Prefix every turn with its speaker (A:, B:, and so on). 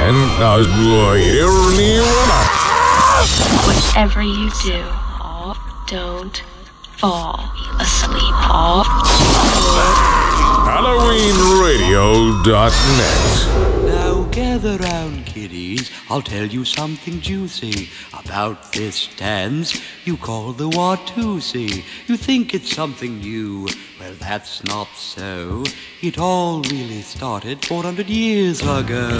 A: Whatever you do, don't fall asleep.
B: HalloweenRadio.net.
C: Now gather round, kiddies, I'll tell you something juicy about this dance you call the Watusi. You think it's something new, well that's not so. It all really started 400 years ago.